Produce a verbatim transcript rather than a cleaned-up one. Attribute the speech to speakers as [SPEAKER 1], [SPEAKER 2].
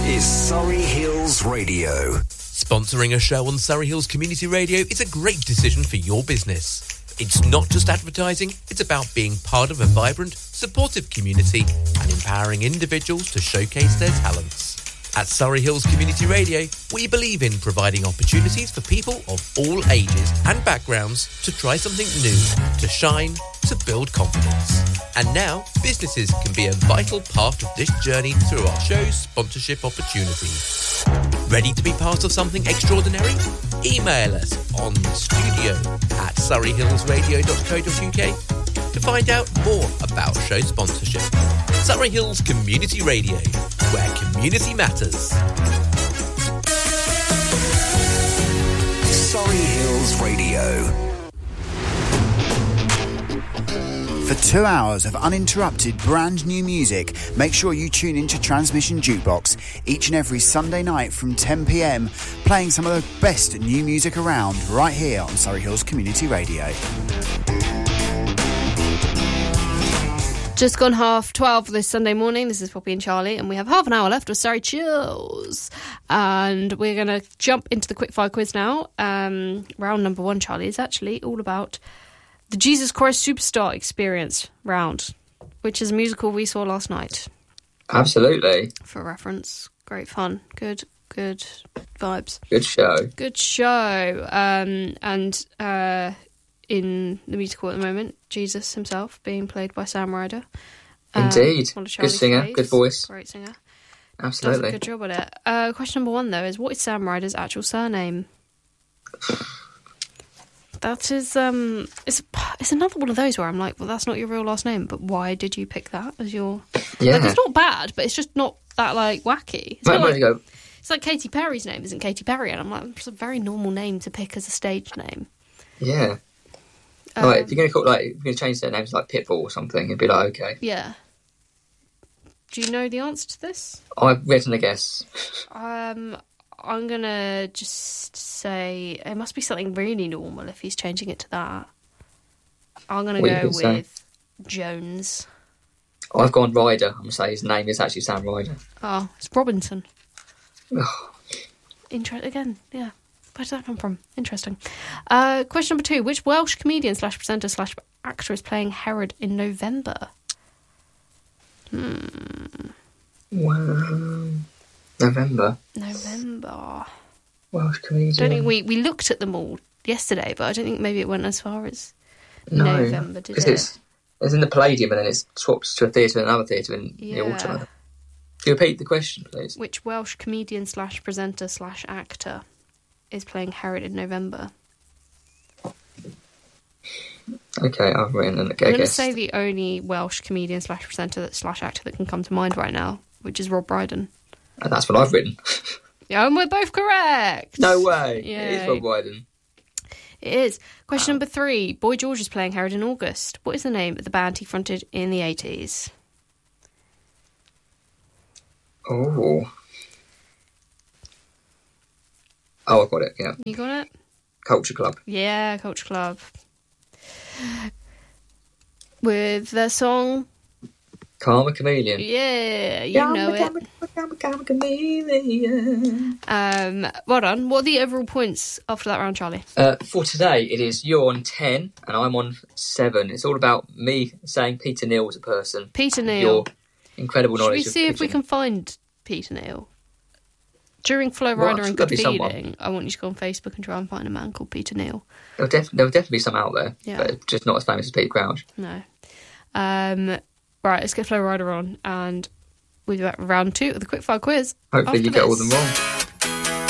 [SPEAKER 1] is Surrey Hills Radio.
[SPEAKER 2] Sponsoring a show on Surrey Hills Community Radio is a great decision for your business. It's not just advertising, it's about being part of a vibrant, supportive community and empowering individuals to showcase their talents. At Surrey Hills Community Radio, we believe in providing opportunities for people of all ages and backgrounds to try something new, to shine, to build confidence. And now, businesses can be a vital part of this journey through our show's sponsorship opportunities. Ready to be part of something extraordinary? Email us on studio at surreyhillsradio dot co dot uk to find out more about show sponsorship. Surrey Hills Community Radio, where community matters.
[SPEAKER 1] Surrey Hills Radio. For two hours of uninterrupted brand new music, make sure you tune into Transmission Jukebox each and every Sunday night from ten p m, playing some of the best new music around right here on Surrey Hills Community Radio.
[SPEAKER 3] Just gone half twelve this Sunday morning. This is Poppy and Charlie, and we have half an hour left of Surrey Chills. And we're going to jump into the quickfire quiz now. Um, round number one, Charlie, is actually all about the Jesus Christ Superstar Experience round, which is a musical we saw last night.
[SPEAKER 4] Absolutely.
[SPEAKER 3] For reference, great fun, good, good vibes.
[SPEAKER 4] Good show.
[SPEAKER 3] Good show. Um, and uh, in the musical at the moment, Jesus himself being played by Sam Ryder.
[SPEAKER 4] Indeed.
[SPEAKER 3] Um,
[SPEAKER 4] good singer,
[SPEAKER 3] faves.
[SPEAKER 4] good voice.
[SPEAKER 3] Great singer.
[SPEAKER 4] Absolutely.
[SPEAKER 3] Does a good job at it. Uh, question number one, though, is what is Sam Ryder's actual surname? That is, um, it's it's another one of those where I'm like, well, that's not your real last name, but why did you pick that as your...
[SPEAKER 4] Yeah.
[SPEAKER 3] Like, it's not bad, but it's just not that, like, wacky. It's,
[SPEAKER 4] Might,
[SPEAKER 3] not
[SPEAKER 4] might
[SPEAKER 3] like,
[SPEAKER 4] go,
[SPEAKER 3] it's like Katy Perry's name isn't Katy Perry, and I'm like, it's a very normal name to pick as a stage name.
[SPEAKER 4] yeah.
[SPEAKER 3] Um,
[SPEAKER 4] like, if you're going to call, like, if you're going to change their names like Pitbull or something, it'd be like, okay.
[SPEAKER 3] Yeah. Do you know the answer to this?
[SPEAKER 4] I've written a guess.
[SPEAKER 3] Um... I'm going to just say it must be something really normal if he's changing it to that. I'm going to go with say? Jones.
[SPEAKER 4] I've gone Ryder. I'm going to say his name is actually Sam Ryder.
[SPEAKER 3] Oh, it's Robinson. Inter- again, yeah. Where's that come from? Interesting. Uh, question number two. Which Welsh comedian slash presenter slash actor is playing Herod in November? Hmm.
[SPEAKER 4] Wow. November.
[SPEAKER 3] November.
[SPEAKER 4] Welsh comedian.
[SPEAKER 3] I don't think we, we looked at them all yesterday, but I don't think maybe it went as far as
[SPEAKER 4] no,
[SPEAKER 3] November, did it?
[SPEAKER 4] It's, it's in the Palladium and then it swaps to a theatre and another theatre in
[SPEAKER 3] yeah.
[SPEAKER 4] the autumn. Can you repeat the question, please?
[SPEAKER 3] Which Welsh comedian slash presenter slash actor is playing Herod in November?
[SPEAKER 4] Okay, I've written an,
[SPEAKER 3] I'm going to say the only Welsh comedian slash presenter slash actor that can come to mind right now, which is Rob Brydon.
[SPEAKER 4] And that's what I've written.
[SPEAKER 3] Yeah, and we're both correct.
[SPEAKER 4] No way.
[SPEAKER 3] Yay.
[SPEAKER 4] It is Rob Brydon.
[SPEAKER 3] It is. Question number three. Boy George is playing Herod in August. What is the name of the band he fronted in the eighties?
[SPEAKER 4] Oh. Oh, I got it, yeah.
[SPEAKER 3] You got it?
[SPEAKER 4] Culture Club.
[SPEAKER 3] Yeah, Culture Club. With the song...
[SPEAKER 4] Karma Chameleon.
[SPEAKER 3] Yeah, you
[SPEAKER 4] Karma,
[SPEAKER 3] know
[SPEAKER 4] Karma,
[SPEAKER 3] it.
[SPEAKER 4] Karma, Karma Chameleon.
[SPEAKER 3] Um, well done. What are the overall points after that round, Charlie?
[SPEAKER 4] Uh, for today, it is you're on ten and I'm on seven. It's all about me saying Peter Neal as a person.
[SPEAKER 3] Peter Neal.
[SPEAKER 4] Your incredible
[SPEAKER 3] Should
[SPEAKER 4] knowledge
[SPEAKER 3] we see
[SPEAKER 4] of
[SPEAKER 3] if we
[SPEAKER 4] pigeon.
[SPEAKER 3] can find Peter Neal? During Flow
[SPEAKER 4] Well,
[SPEAKER 3] Rider
[SPEAKER 4] I'm
[SPEAKER 3] and
[SPEAKER 4] sure
[SPEAKER 3] Good
[SPEAKER 4] there'll be
[SPEAKER 3] Feeling,
[SPEAKER 4] someone.
[SPEAKER 3] I want you to go on Facebook and try and find a man called Peter Neal.
[SPEAKER 4] There'll, def- there'll definitely be some out there,
[SPEAKER 3] Yeah.
[SPEAKER 4] but just not as famous as Pete Crouch.
[SPEAKER 3] No. Um, right, let's get Flow Rider on, and we'll be back with round two of the Quickfire Quiz.
[SPEAKER 4] Hopefully
[SPEAKER 3] after
[SPEAKER 4] you get all
[SPEAKER 3] this.
[SPEAKER 4] them wrong.